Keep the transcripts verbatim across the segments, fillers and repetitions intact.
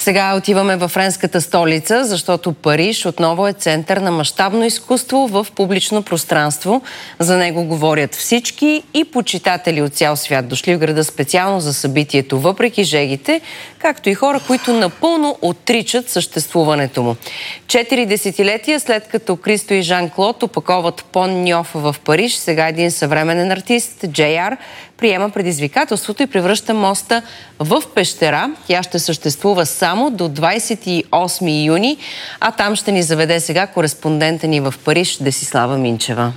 Сега отиваме във френската столица, защото Париж отново е център на мащабно изкуство в публично пространство. За него говорят всички и почитатели от цял свят, дошли в града специално за събитието, въпреки жегите, както и хора, които напълно отричат съществуването му. Четири десетилетия след като Кристо и Жан-Клод опаковат Пон Ньоф в Париж, сега един съвременен артист, Джей Ар, приема предизвикателството и превръща моста в пещера. Тя ще съществува само до двадесет и осми юни, а там ще ни заведе сега кореспондента ни в Париж, Десислава Минчева.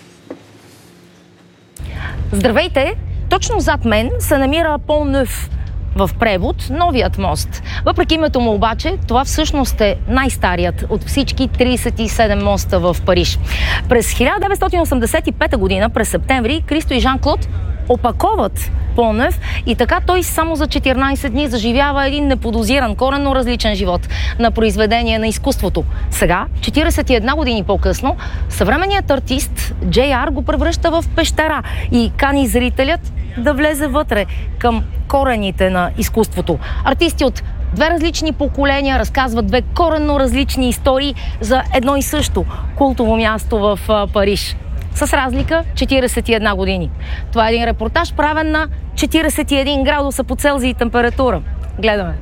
Здравейте! Точно зад мен се намира Пон Ньоф, в превод новият мост. Въпреки името му обаче, това всъщност е най-старият от всички тридесет и седем моста в Париж. През хиляда деветстотин осемдесет и пета година, през септември, Кристо и Жан-Клод опаковат Пон Ньоф и така той само за четиринадесет дни заживява един неподозиран, коренно различен живот на произведение на изкуството. Сега, четиридесет и една години по-късно, съвременният артист Джей Ар го превръща в пещера и кани зрителят да влезе вътре към корените на изкуството. Артисти от две различни поколения разказват две коренно различни истории за едно и също култово място в Париж. С разлика четиридесет и една години. Това е един репортаж, правен на четиридесет и един градуса по Целзий температура. Гледаме.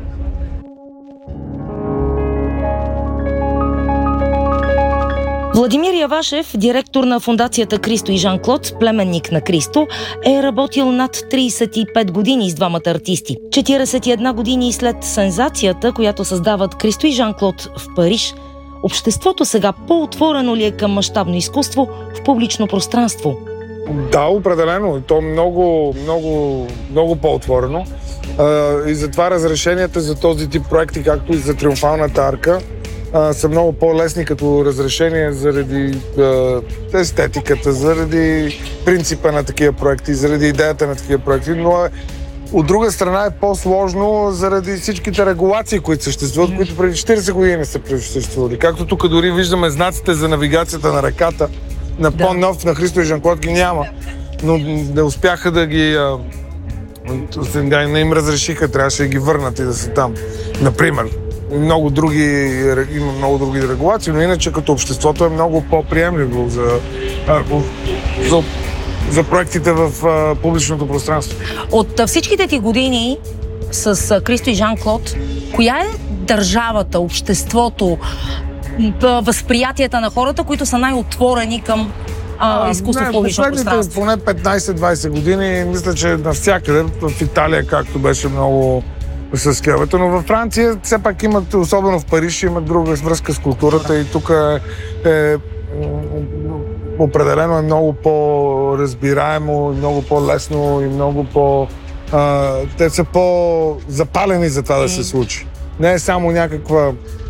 Владимир Явашев, директор на фондацията Кристо и Жан-Клод, племенник на Кристо, е работил над тридесет и пет години с двамата артисти. четиридесет и една години след сензацията, която създават Кристо и Жан-Клод в Париж, обществото сега по-отворено ли е към мащабно изкуство в публично пространство? Да, определено. То много, много, много по-отворено. И затова разрешенията за този тип проекти, както и за Триумфалната арка, са много по-лесни като разрешение заради естетиката, заради принципа на такива проекти, заради идеята на такива проекти, но от друга страна е по-сложно заради всичките регулации, които съществуват, които преди четиридесет години не са съществували. Както тук дори виждаме знаците за навигацията на ръката на да. Пон Ньоф, на Кристо и Жан-Клод ги няма, но не успяха да ги... не им разрешиха, трябваше да ги върнат и да са там. Например, много други, има много други регулации, но иначе като обществото е много по-приемливо за, за, за проектите в а, публичното пространство. От всичките ти години с Кристо и Жан-Клод, коя е държавата, обществото, възприятията на хората, които са най-отворени към а, изкуство в публично пространство? Поне петнадесет-двадесет години, мисля, че навсякъде, в Италия, както беше много с кевето, но във Франция все пак имат, особено в Париж, имат друга връзка с културата и тук е, е определено е много по-разбираемо, много по-лесно и много по... А, те са по-запалени за това да се случи. Не е само някаква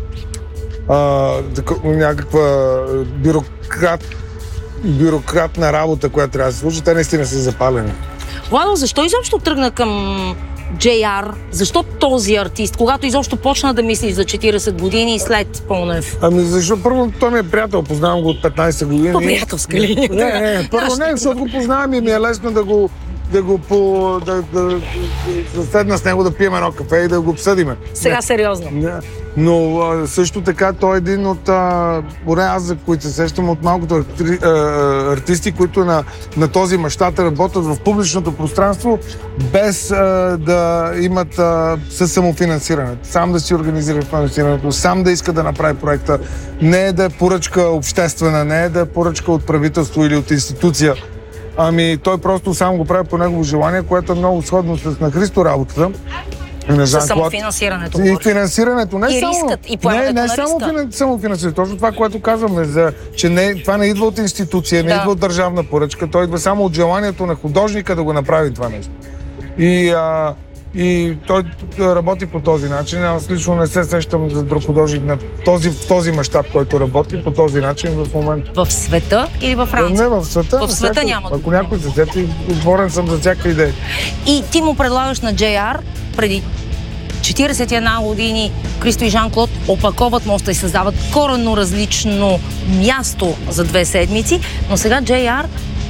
а, някаква бюрократ, бюрократна работа, която трябва да се случи. Те наистина са запалени. Владо, защо изобщо тръгна към Джей Ар? Защо този артист? Когато изобщо почна да мислиш за четиридесет години след Пон Ньоф? Ами защо? Първо, той ми е приятел, познавам го от петнадесет години. По приятелска линия. Не, не, не. Първо не, защото го познавам и ми е лесно да го да го по... да, да, да, да седна с него, да пием едно кафе и да го обсъдиме. Сега не. Сериозно. Не. Но а, също така той е един от, а, поне аз, за които се сещам, от малкото артри, а, артисти, които на, на този мащаб работят в публичното пространство, без а, да имат а, със самофинансиране. Сам да си организира финансирането, сам да иска да направи проекта. Не е да е поръчка обществена, не е да е поръчка от правителство или от институция. Ами той просто сам го прави по негово желание, което е много сходно с на Христо работата. С самофинансирането. И финансирането. Не и само, рискът, и поемането не, не на само риска. самофинансирането. Точно това, което казваме, за, че не, това не идва от институция, не да. идва от държавна поръчка, той идва само от желанието на художника да го направи това нещо. И, а, и той работи по този начин. Аз лично не се сещам за друг художник на този, в този мащаб, който работи по този начин в момента. В света или във Франция? Не, в света. В света всяка, няма. Ако някой се сети, отворен съм за всяка идея. И ти му предлагаш на Джей Ар преди четиридесет и една години Кристо и Жан-Клод опаковат моста и създават коренно различно място за две седмици, но сега Джей Ар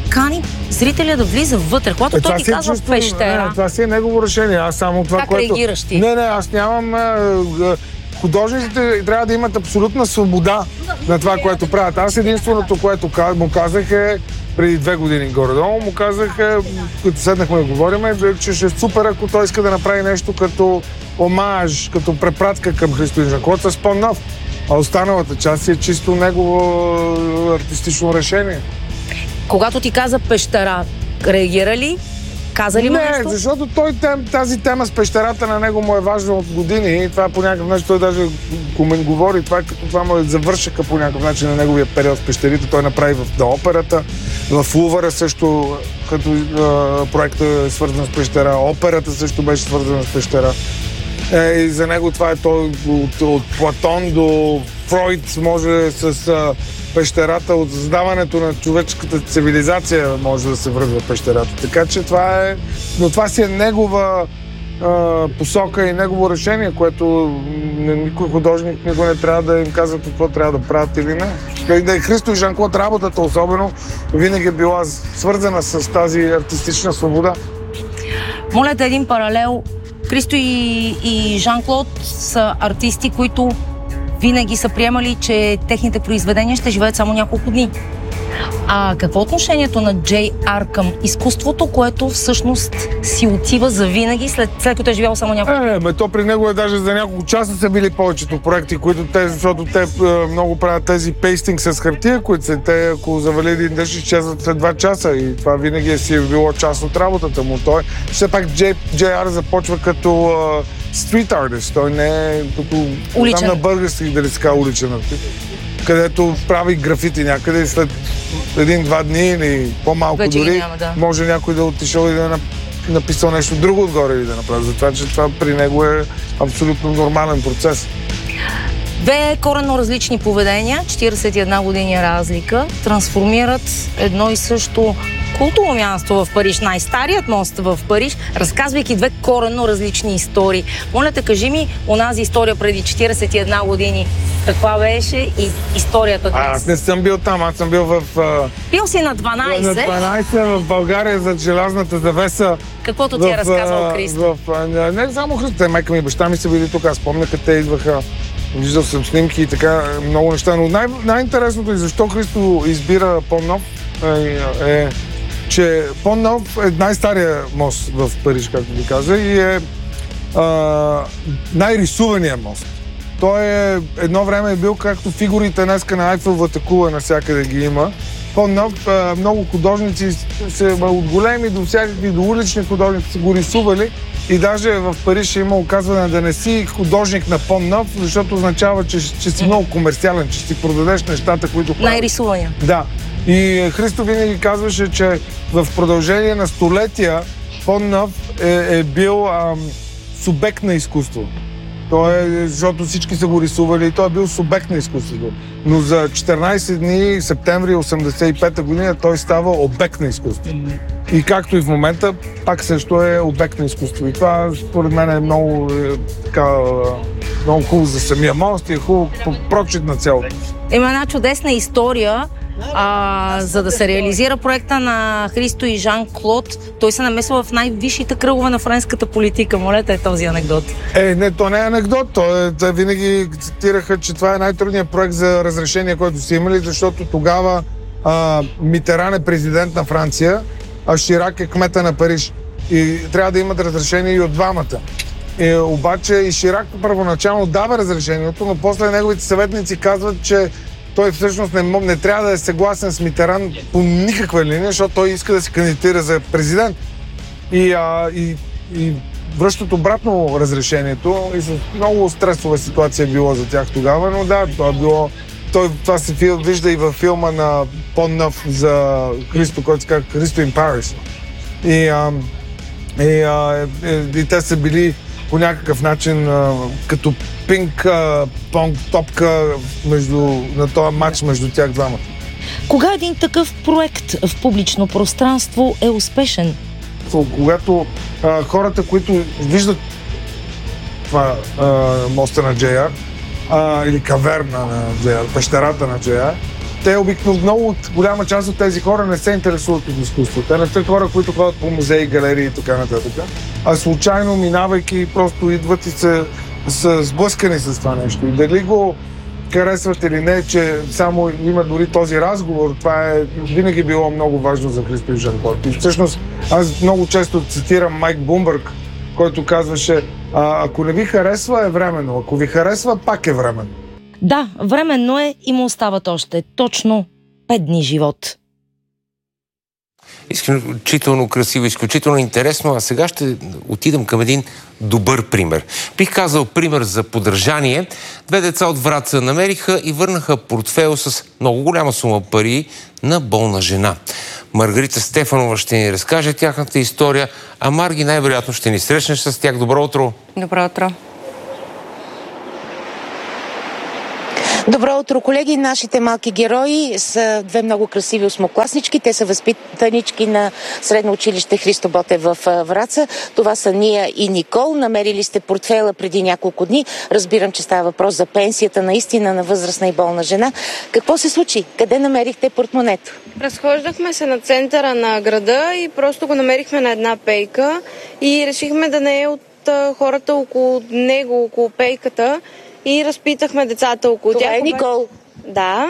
кани зрителя да влиза вътре. Когато Е, той ти си е казва чисто- пещера, Не, това си е негово решение. Аз само това, как което... реагираш ти? Не, не, аз нямам... а, а, Художниците трябва да имат абсолютна свобода на това, което правят. Аз единственото, което ка- му казах е преди две години горе-долу, му казах, е, като седнахме да говорим, е, че ще е супер, ако той иска да направи нещо като омаж, като препратка към Христо и Жан-Клод с по-нов. А останалата част си е чисто негово артистично решение. когато ти каза пещера, реагира ли? Каза ли му Не, нещо? защото той, тем, тази тема с пещерата на него му е важна от години и това по някакъв начин той даже комен говори, това като това му е завършека по някакъв начин на неговия период с пещерите. Той направи в, на операта, в Лувъра също, като е, проектът е свързан с пещера, операта също беше свързана с пещера. Е, и за него това е той от, от Платон до Фройд може с а, пещерата, от създаването на човешката цивилизация може да се връзва пещерата. Така че това е... Но това си е негова а, посока и негово решение, което никой художник никога не трябва да им казва какво трябва да правят или не. И да е Христо и Жан-Клод работата особено винаги е била свързана с тази артистична свобода. Моля те един паралел. Христо и, и Жан-Клод са артисти, които винаги са приемали, че техните произведения ще живеят само няколко дни. А какво е отношението на Джей Ар към изкуството, което всъщност си отива за винаги, след, след като е живял само няколко дни? Е, ме то при него е даже за няколко часа са били повечето проекти, които те, защото те е, много правят тези пейстинг с хартия, които се, те ако завали един дъжд, изчезват след два часа и това винаги е си е било част от работата му. Той, все пак Джей, Джей Ар започва като стрит артист, той не е като уличен. Там на български, дали се казва уличен артист, където прави графити някъде и след един-два дни или по-малко вече дори, няма, да. може някой да отишъл и да е написал нещо друго отгоре или да направи. Затова, че това при него е абсолютно нормален процес. Две коренно различни поведения, четиридесет и една години разлика, трансформират едно и също култово място в Париж, най-старият мост в Париж, разказвайки две коренно различни истории. Моля те, кажи ми онази история преди четиридесет и една години. Каква беше и историята днес? Аз не съм бил там, аз съм бил в... Бил си на дванайсет. На дванайсет в България за желязната завеса. Каквото ти е разказвал Христо. В, в, не само Христо, те майка ми и баща ми са били тук. Аз помня, като те идваха. Виждал съм снимки и така, много неща. Но най- най-интересното и защо Христо избира Понт-Нов е, е, че Понт-Нов е най-стария мост в Париж, както ви каза, и е а, най-рисувания мост. Той е едно време е бил както фигурите днеска на Айфеловата кула, навсякъде ги има. Понт-Нов, много художници се, от големи до всякакви, до улични художници са го рисували. И даже в Париж е има оказване да не си художник на Понт-Нов, защото означава, че, че си много комерциален, че си продадеш нещата, които правиш. Най-рисувания. Да. И Христо винаги казваше, че в продължение на столетия Понт-Нов е, е бил ам, субект на изкуство. Той е, защото всички са го рисували и той е бил субект на изкуството. Но за четиринайсет дни, септември осемдесет и пета година, той става обект на изкуство. И както и в момента, пак също е обект на изкуство. И това, според мен, е много, е, така, много хубаво за самия мост и е хубаво прочит на цялото. Има една чудесна история. А, за да се реализира проекта на Христо и Жан-Клод, той се намесва в най-висшите кръгове на френската политика. Моля те, този анекдот. Е, не, то не е анекдот. То е, те винаги цитираха, че това е най-трудният проект за разрешение, който са имали, защото тогава а, Митеран е президент на Франция, а Ширак е кмета на Париж. И трябва да имат разрешение и от двамата. И, обаче и Ширак първоначално дава разрешението, но после неговите съветници казват, че той всъщност не, не трябва да е съгласен с Митеран по никаква линия, защото той иска да се кандидатира за президент. И, а, и, и връщат обратно разрешението и с много стресова ситуация е било за тях тогава, но да, това е било... Той, това се фил, вижда и във филма на Понт-Нов за Христо, който се казва Христо in Paris. И, а, и, а, и, и те са били по някакъв начин а, като пинг-понг топка между, на този матч между тях двамата. Кога един такъв проект в публично пространство е успешен? Когато а, хората, които виждат това а, моста на Джей Ар, а, или каверна на Джей Ар, пещерата на Джей Ар, те обикновено много от голяма част от тези хора не се интересуват от изкуство. Те не са хора, които ходят по музеи, галерии и така нататък, а случайно минавайки просто идват и са, са сблъскани с това нещо. И дали го харесват или не, че само има дори този разговор, това е винаги било много важно за Христо и Жан-Клод. И всъщност аз много често цитирам Майк Блумбърг, който казваше: а, ако не ви харесва, е временно. Ако ви харесва, пак е временно. Да, временно е и му остават още точно пет дни живот. Изключително красиво, изключително интересно, а сега ще отидем към един добър пример. Бих казал пример за подражание. Две деца от Враца намериха и върнаха портфейл с много голяма сума пари на болна жена. Маргарита Стефанова ще ни разкаже тяхната история, а Марги най-вероятно ще ни срещнеш с тях. Добро утро! Добро утро! Добро утро, колеги! Нашите малки герои са две много красиви осмокласнички. Те са възпитанички на Средно училище Христо Ботев в Враца. Това са Ния и Никол. Намерили сте портфейла преди няколко дни. Разбирам, че става въпрос за пенсията наистина на възрастна и болна жена. Какво се случи? Къде намерихте портмонето? Разхождахме се на центъра на града и просто го намерихме на една пейка и решихме да не е от хората около него, около пейката. И разпитахме децата около Това тях. Това е Никол. Да.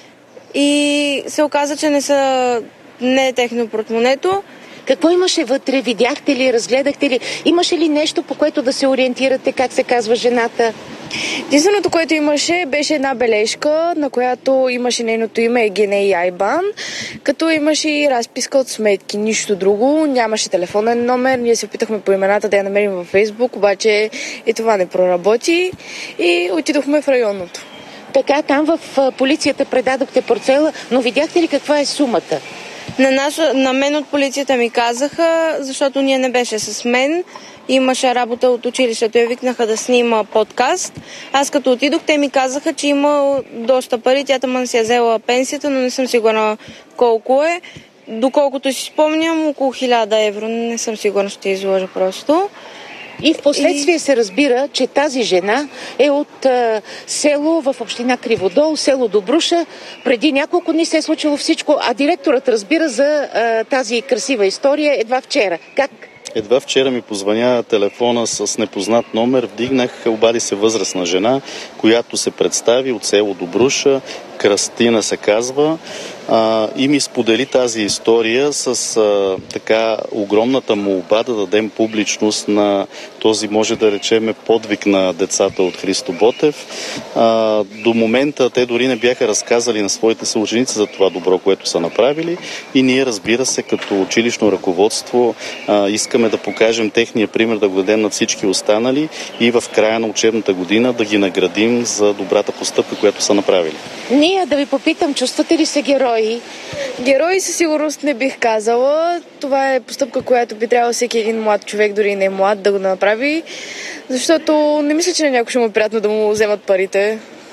И се оказа, че не са не е техно портмонето. Какво имаше вътре? Видяхте ли? Разгледахте ли? Имаше ли нещо, по което да се ориентирате? Как се казва жената? Единственото, което имаше, беше една бележка, на която имаше нейното име Егене и Айбан, като имаше и разписка от сметки. Нищо друго. Нямаше телефонен номер. Ние се опитахме по имената да я намерим във Фейсбук, обаче и това не проработи и отидохме в районното. Така, там в полицията предадохте портфела, но видяхте ли каква е сумата? На, нас, на мен от полицията ми казаха, защото ние не беше с мен, имаше работа от училището, я викнаха да снима подкаст. Аз като отидох, те ми казаха, че има доста пари, тя тъмън си е взела пенсията, но не съм сигурна колко е. Доколкото си спомням, около хиляда евро, не съм сигурна, ще изложа просто. И в последствие и... се разбира, че тази жена е от а, село в община Криводол, село Добруша. Преди няколко дни се е случило всичко, а директорът разбира за а, тази красива история едва вчера. Как? Едва вчера ми позвъня телефона с непознат номер, вдигнах, обади се възрастна жена, която се представи от село Добруша, Кръстина се казва, а, и ми сподели тази история с а, така огромната молба да дадем публичност на този, може да речем, подвиг на децата от Христо Ботев. А, до момента те дори не бяха разказали на своите съученици за това добро, което са направили, и ние, разбира се, като училищно ръководство а, искаме да покажем техния пример, да го дадем на всички останали и в края на учебната година да ги наградим за добрата постъпка, която са направили. Ние да ви попитам, чувствате ли се герои? Герои със сигурност не бих казала. Това е постъпка, която би трябвало всеки един млад човек, дори не е млад, да го направи. Защото не мисля, че на някой ще му е приятно да му вземат парите.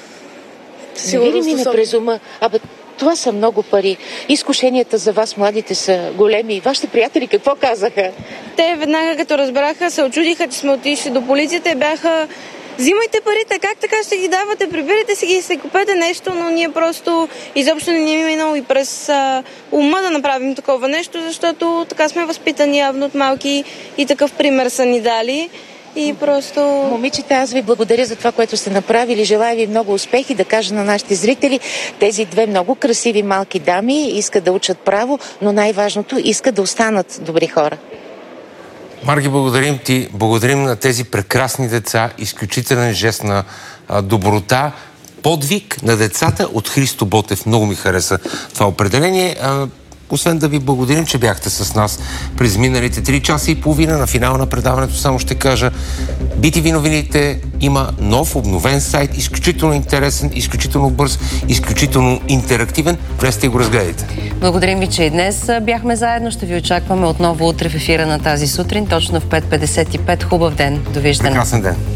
Не ви ли мине през ума? Абе, това са много пари. Изкушенията за вас, младите, са големи. Вашите приятели какво казаха? Те веднага като разбраха, се очудиха, че сме отишли до полицията и бяха: взимайте парите, как така ще ги давате, прибирайте си ги и се купете нещо, но ние просто изобщо не ни е минало и през а, ума да направим такова нещо, защото така сме възпитани явно от малки и такъв пример са ни дали. И просто... Момичета, аз ви благодаря за това, което сте направили. Желая ви много успехи, да кажа на нашите зрители. Тези две много красиви малки дами искат да учат право, но най-важното, искат да останат добри хора. Марги, благодарим ти. Благодарим на тези прекрасни деца. Изключителен жест на а, доброта. Подвиг на децата от Христо Ботев. Много ми хареса това определение. А, освен да ви благодарим, че бяхте с нас през миналите три часа и половина. На финала на предаването само ще кажа: би ти ви новините има нов, обновен сайт, изключително интересен, изключително бърз, изключително интерактивен. Влезте и го разгледайте. Благодарим ви, че и днес бяхме заедно. Ще ви очакваме отново утре в ефира на тази сутрин, точно в пет петдесет и пет. Хубав ден. Довиждане. Прекрасен ден.